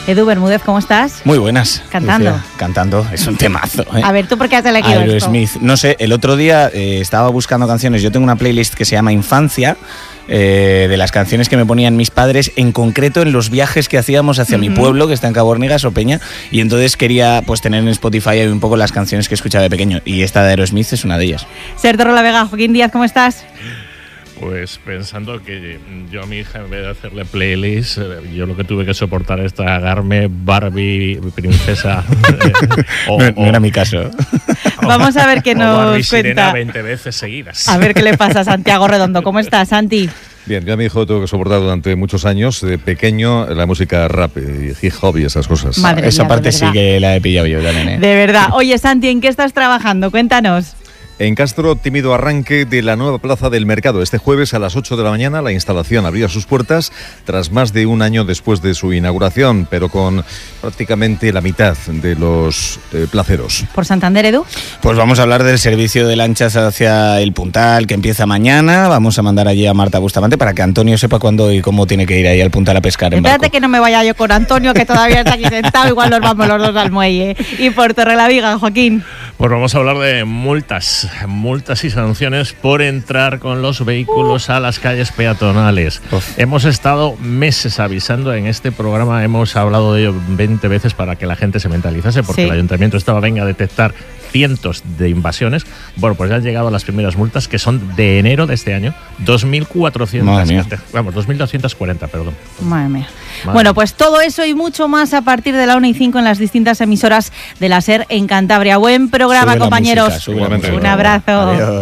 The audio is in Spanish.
Edu Bermúdez, ¿cómo estás? Muy buenas. ¿Cantando? Lucía, cantando, es un temazo. A ver, ¿tú por qué has elegido esto? Aerosmith. No sé, el otro día estaba buscando canciones. Yo tengo una playlist que se llama Infancia, de las canciones que me ponían mis padres, en concreto en los viajes que hacíamos hacia mi pueblo, que está en Cabo Hornigas, Sopeña, y entonces quería pues tener en Spotify ahí un poco las canciones que escuchaba de pequeño, y esta de Aerosmith es una de ellas. Ser Torre la Vega, Joaquín Díaz, ¿cómo estás? Pues pensando que yo a mi hija, en vez de hacerle playlist, yo lo que tuve que soportar es tragarme Barbie princesa. No era mi caso. Vamos a ver qué nos Barbie Sirena cuenta. 20 veces seguidas. A ver qué le pasa a Santiago Redondo. ¿Cómo estás, Santi? Bien, yo a mi hijo tuve que soportar durante muchos años, de pequeño, la música rap y hip hop y esas cosas. Madre Esa mía, parte de sí verdad. que la he pillado yo también, ¿eh? De verdad. Oye, Santi, ¿en qué estás trabajando? Cuéntanos. En Castro, tímido arranque de la nueva plaza del mercado. Este jueves a las 8 de la mañana la instalación abría sus puertas tras más de un año después de su inauguración, pero con prácticamente la mitad de los placeros. ¿Por Santander, Edu? Pues vamos a hablar del servicio de lanchas hacia el Puntal, que empieza mañana. Vamos a mandar allí a Marta Bustamante para que Antonio sepa cuándo y cómo tiene que ir ahí al Puntal a pescar en Espérate barco. que no me vaya yo con Antonio, que todavía está aquí sentado. Igual nos vamos los dos al muelle. Y por Torrelavega, Joaquín. Pues vamos a hablar de multas y sanciones por entrar con los vehículos a las calles peatonales. Hemos estado meses avisando en este programa, hemos hablado de ello 20 veces para que la gente se mentalizase, porque Sí. el ayuntamiento estaba venga a detectar cientos de invasiones. Bueno, pues ya han llegado las primeras multas, que son de enero de este año, 2.400. Madre mía. Vamos, 2.240, perdón. Madre mía. Madre Bueno, mía. pues todo eso y mucho más a partir de la 1:05 en las distintas emisoras de la SER en Cantabria. Buen programa, Sube la compañeros. música, sube la Igualmente. música. Un abrazo. Adiós.